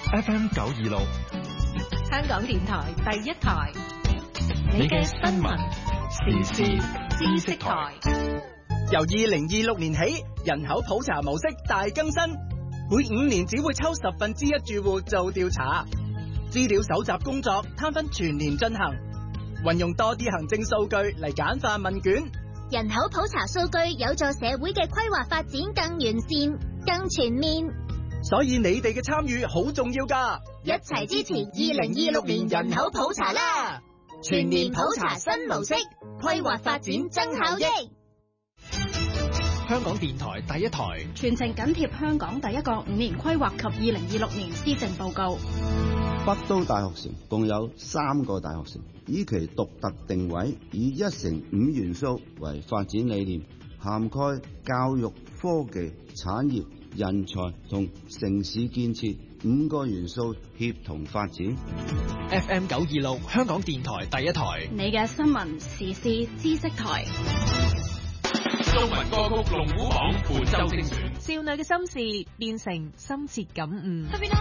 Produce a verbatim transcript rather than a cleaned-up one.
F M 九二六， 香港電台第一台， 你嘅新聞時事知識台。 由二零二六年起，人口普查模式大更新，每五年只會抽十分之一住戶做調查，資料搜集工作攤分全年進行，運用多啲行政數據嚟簡化問卷。 人口普查數據有助社會嘅規劃發展更完善、更全面。 所以你哋嘅參與好重要㗎， 一齊支持二零二六年人口普查啦！全年普查新模式，規劃發展增效益。 香港電台第一台， 全程緊貼香港第一個五年規劃及二零二六年施政報告。 北都大學城共有三個大學城，以其獨特定位，以一城五元素為發展理念，涵蓋教育、科技、產業、人才同城市建設五個元素協同發展。 F M 九二六香港電台第一台， 你嘅新聞時事知識台。 中文歌曲龍虎榜本周精選， 少女嘅心事變成深切感悟。